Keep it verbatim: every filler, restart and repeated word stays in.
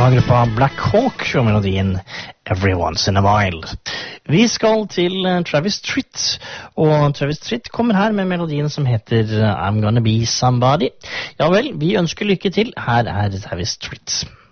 var gruppa Black Hawk og melodien Every Once in a While. Vi skal til Travis Tritt, og Travis Tritt kommer her med melodien som heter I'm Gonna Be Somebody. Ja vel, vi ønsker lykke til. Her er Travis Tritt.